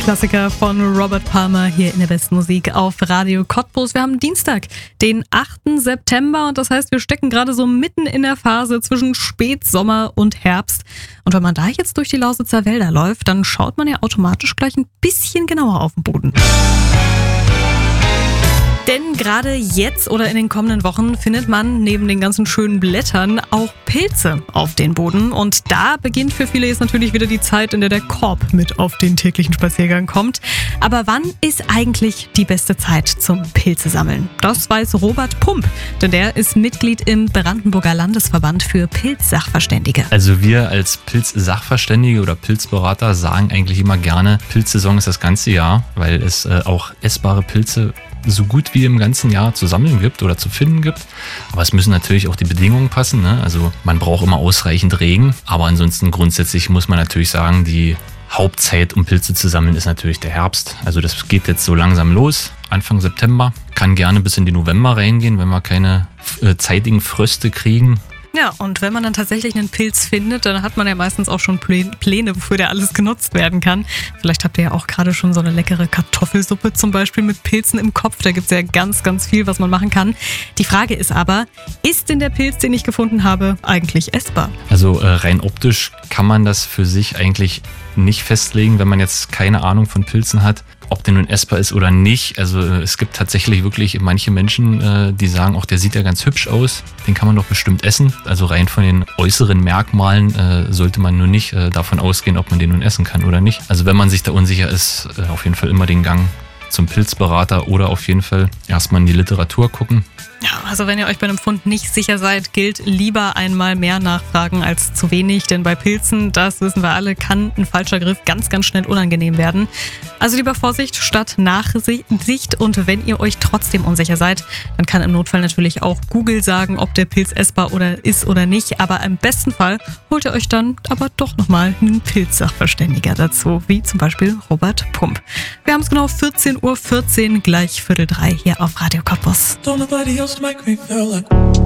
Klassiker von Robert Palmer hier in der besten Musik auf Radio Cottbus. Wir haben Dienstag, den 8. September und das heißt, wir stecken gerade so mitten in der Phase zwischen Spätsommer und Herbst. Und wenn man da jetzt durch die Lausitzer Wälder läuft, dann schaut man ja automatisch gleich ein bisschen genauer auf den Boden. Denn gerade jetzt oder in den kommenden Wochen findet man neben den ganzen schönen Blättern auch Pilze auf den Boden. Und da beginnt für viele jetzt natürlich wieder die Zeit, in der der Korb mit auf den täglichen Spaziergang kommt. Aber wann ist eigentlich die beste Zeit zum Pilze sammeln? Das weiß Robert Pump, denn der ist Mitglied im Brandenburger Landesverband für Pilzsachverständige. Also wir als Pilzsachverständige oder Pilzberater sagen eigentlich immer gerne, Pilzsaison ist das ganze Jahr, weil es auch essbare Pilze so gut wie im ganzen Jahr zu sammeln gibt oder zu finden gibt. Aber es müssen natürlich auch die Bedingungen passen, ne? Also man braucht immer ausreichend Regen, aber ansonsten grundsätzlich muss man natürlich sagen, die Hauptzeit, um Pilze zu sammeln, ist natürlich der Herbst. Also das geht jetzt so langsam los, Anfang September. Kann gerne bis in den November reingehen, wenn wir keine zeitigen Fröste kriegen. Ja, und wenn man dann tatsächlich einen Pilz findet, dann hat man ja meistens auch schon Pläne, wofür der alles genutzt werden kann. Vielleicht habt ihr ja auch gerade schon so eine leckere Kartoffelsuppe zum Beispiel mit Pilzen im Kopf. Da gibt es ja ganz, ganz viel, was man machen kann. Die Frage ist aber, ist denn der Pilz, den ich gefunden habe, eigentlich essbar? Also rein optisch kann man das für sich eigentlich nicht festlegen, wenn man jetzt keine Ahnung von Pilzen hat, ob der nun essbar ist oder nicht. Also es gibt tatsächlich wirklich manche Menschen, die sagen, auch der sieht ja ganz hübsch aus, den kann man doch bestimmt essen. Also rein von den äußeren Merkmalen sollte man nur nicht davon ausgehen, ob man den nun essen kann oder nicht. Also wenn man sich da unsicher ist, auf jeden Fall immer den Gang zum Pilzberater oder auf jeden Fall erstmal in die Literatur gucken. Ja, also wenn ihr euch bei einem Fund nicht sicher seid, gilt lieber einmal mehr nachfragen als zu wenig, denn bei Pilzen, das wissen wir alle, kann ein falscher Griff ganz, ganz schnell unangenehm werden. Also lieber Vorsicht statt Nachsicht und wenn ihr euch trotzdem unsicher seid, dann kann im Notfall natürlich auch Google sagen, ob der Pilz essbar ist oder nicht, aber im besten Fall holt ihr euch dann aber doch nochmal einen Pilzsachverständiger dazu, wie zum Beispiel Robert Pump. Wir haben es genau 14:14 Uhr, gleich 14:45 hier auf Radio Cottbus. Don't nobody else make me feel like